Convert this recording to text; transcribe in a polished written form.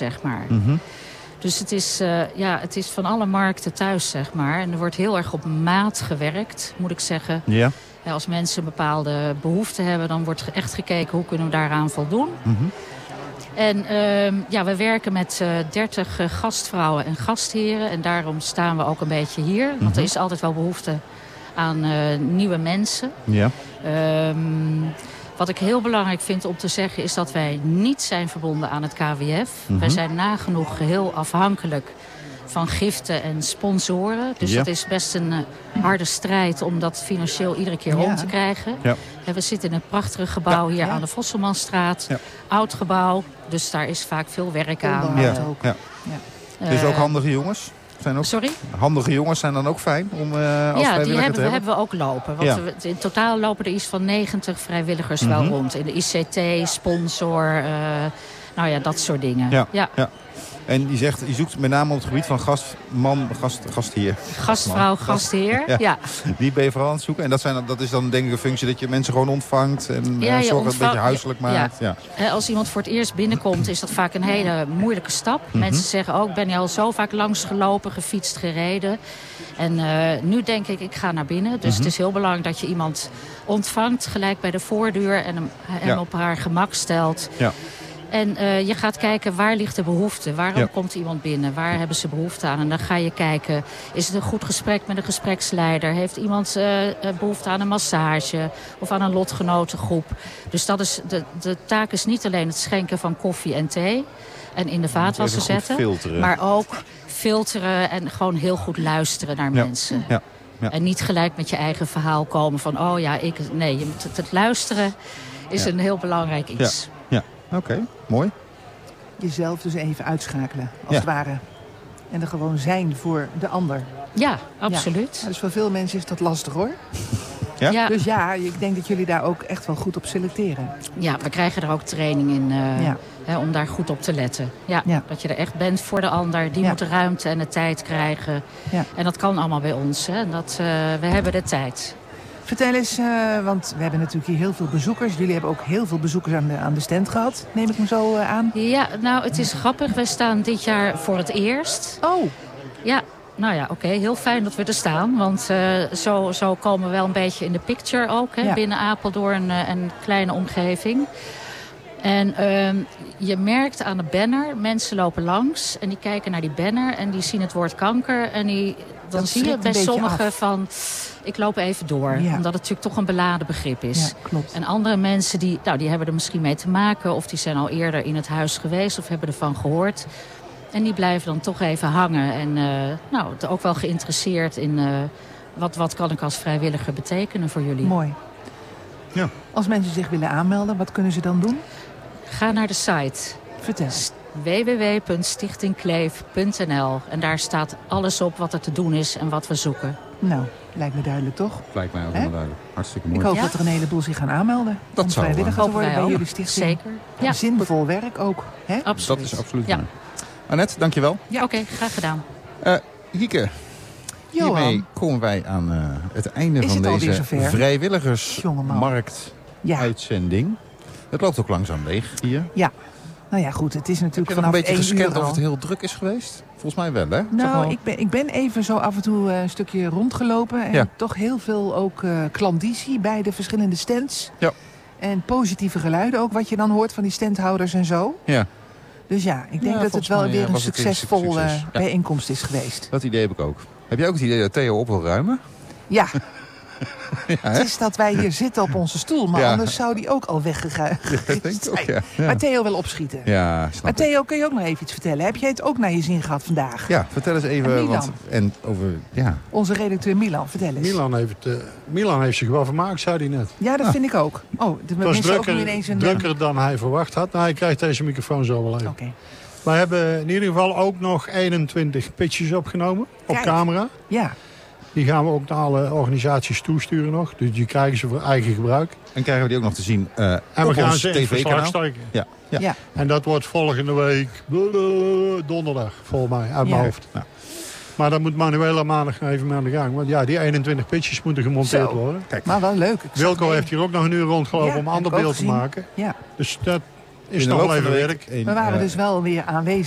zeg maar. Mm-hmm. Dus het is van alle markten thuis, zeg maar. En er wordt heel erg op maat gewerkt, moet ik zeggen. Ja. Als mensen een bepaalde behoefte hebben, dan wordt echt gekeken hoe kunnen we daaraan voldoen. Mm-hmm. En we werken met 30 gastvrouwen en gastheren. En daarom staan we ook een beetje hier. Want er is altijd wel behoefte aan nieuwe mensen. Ja. Wat ik heel belangrijk vind om te zeggen is dat wij niet zijn verbonden aan het KWF. Mm-hmm. Wij zijn nagenoeg heel afhankelijk van giften en sponsoren. Dus dat is best een harde strijd om dat financieel iedere keer rond te krijgen. Ja. En we zitten in een prachtig gebouw hier aan de Vosselmanstraat. Ja. Oud gebouw, dus daar is vaak veel werk aan. Ja. Ja. Dus ook handige jongens? Sorry? Handige jongens zijn dan ook fijn om als vrijwilliger te hebben? We ook lopen. Want in totaal lopen er iets van 90 vrijwilligers wel rond. In de ICT, sponsor, dat soort dingen. Ja. En je zoekt met name op het gebied van gastheer. Gastvrouw, gastheer, ja. Die ben je vooral aan het zoeken. En dat is dan denk ik een functie dat je mensen gewoon ontvangt. En zorgt dat het een beetje huiselijk maakt. Ja. Als iemand voor het eerst binnenkomt is dat vaak een hele moeilijke stap. Mm-hmm. Mensen zeggen ook, ben je al zo vaak langs gelopen, gefietst, gereden. En nu denk ik ga naar binnen. Dus het is heel belangrijk dat je iemand ontvangt gelijk bij de voordeur. En hem op haar gemak stelt. Ja. En je gaat kijken, waar ligt de behoefte? Waarom komt iemand binnen? Waar hebben ze behoefte aan? En dan ga je kijken, is het een goed gesprek met een gespreksleider? Heeft iemand behoefte aan een massage? Of aan een lotgenotengroep? Dus dat is, de taak is niet alleen het schenken van koffie en thee. En in de vaatwasser zetten. Maar ook filteren en gewoon heel goed luisteren naar mensen. Ja. Ja. En niet gelijk met je eigen verhaal komen van, het luisteren is een heel belangrijk iets. Ja. Oké, mooi. Jezelf dus even uitschakelen, als het ware. En er gewoon zijn voor de ander. Ja, absoluut. Ja, dus voor veel mensen is dat lastig, hoor. Ja? Dus ik denk dat jullie daar ook echt wel goed op selecteren. Ja, we krijgen er ook training in om daar goed op te letten. Ja. Dat je er echt bent voor de ander. Die moet de ruimte en de tijd krijgen. Ja. En dat kan allemaal bij ons. Hè. We hebben de tijd. Vertel eens, want we hebben natuurlijk hier heel veel bezoekers. Jullie hebben ook heel veel bezoekers aan de stand gehad, neem ik me zo aan. Ja, nou, het is grappig. Wij staan dit jaar voor het eerst. Oh. Ja, oké. Heel fijn dat we er staan. Want zo komen we wel een beetje in de picture ook. Hè, binnen Apeldoorn en kleine omgeving. En je merkt aan de banner, mensen lopen langs en die kijken naar die banner en die zien het woord kanker. En dan zie je bij sommigen van, ik loop even door. Ja. Omdat het natuurlijk toch een beladen begrip is. Ja, klopt. En andere mensen die hebben er misschien mee te maken. Of die zijn al eerder in het huis geweest of hebben ervan gehoord. En die blijven dan toch even hangen. En ook wel geïnteresseerd in wat kan ik als vrijwilliger betekenen voor jullie. Mooi. Ja. Als mensen zich willen aanmelden, wat kunnen ze dan doen? Ga naar de site. Vertel. www.stichtingkleef.nl. En daar staat alles op wat er te doen is en wat we zoeken. Nou, lijkt me duidelijk, toch? Lijkt mij ook wel duidelijk. Hartstikke mooi. Ik hoop dat er een heleboel zich gaan aanmelden. Dat om zou vrijwilliger te worden bij jullie stichting. Zeker. Ja. Zinvol werk ook. Hè? Absoluut. Dat is absoluut waar. Annette, dankjewel. Ja, oké, graag gedaan. Hieke, hiermee komen wij aan het einde van deze vrijwilligersmarkt-uitzending. Het loopt ook langzaam leeg hier. Ja. Nou ja, goed, het is natuurlijk Heb je nog vanaf een beetje gescand of het heel druk is geweest? Volgens mij wel, hè? Nou, ik ben even zo af en toe een stukje rondgelopen. En toch heel veel ook klandizie bij de verschillende stands. Ja. En positieve geluiden ook, wat je dan hoort van die standhouders en zo. Ja. Dus ik denk dat het wel weer een succesvol bijeenkomst is geweest. Dat idee heb ik ook. Heb jij ook het idee dat Theo op wil ruimen? Ja. Het is dat wij hier zitten op onze stoel. Maar anders zou die ook al weggegaan zijn. Maar Theo wil opschieten. Ja, maar Theo, kun je ook nog even iets vertellen? Heb jij het ook naar je zin gehad vandaag? Ja, vertel eens even. Onze redacteur Milan, vertel eens. Milan heeft zich wel vermaakt, zei hij net. Ja, dat vind ik ook. Het was drukker dan hij verwacht had. Nou, hij krijgt deze microfoon zo wel even. Okay. Wij hebben in ieder geval ook nog 21 pitches opgenomen op camera. Ja. Die gaan we ook naar alle organisaties toesturen nog. Dus die krijgen ze voor eigen gebruik. En krijgen we die ook nog te zien en we gaan ze in verslag steken. Ja. En dat wordt volgende week donderdag, volgens mij, uit mijn hoofd. Ja. Maar dan moet Manuela maandag even aan de gang. Want die 21 pitches moeten gemonteerd worden. Kijk. Maar wel leuk. Wilco heeft hier ook nog een uur rondgelopen om een ander beeld te maken. Ja. Dus dat is nog wel even werk. We waren dus wel weer aanwezig.